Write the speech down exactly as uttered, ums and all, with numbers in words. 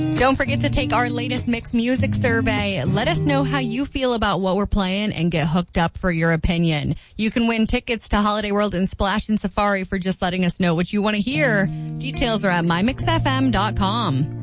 Don't forget to take our latest mixed music survey. Let us know how you feel about what we're playing and get hooked up for your opinion. You can win tickets to Holiday World and Splash and Safari for just letting us know what you want to hear. Details are at my mix f m dot com.